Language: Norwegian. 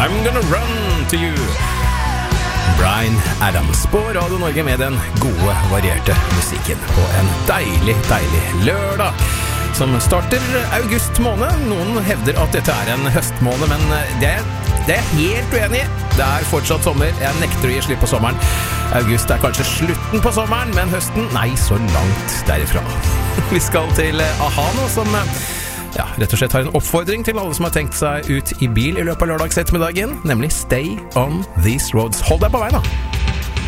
I'm gonna run to you. Bryan Adams på Radio Norge med den gode, varierte musikken på en deilig, deilig lørdag som starter august måned. Noen hevder at dette er en høstmåned, men det er jeg helt uenig i. Det er fortsatt sommer. Jeg nekter å gi slipp på sommeren. August er kanskje slutten på sommeren, men høsten, nei, så langt derifra. Vi skal til a-ha nå, som rett og slett har en oppfordring til alle som har tenkt seg ut i bil i løpet av lørdagsettermiddagen, nemlig Stay on these roads. Hold deg på veien da.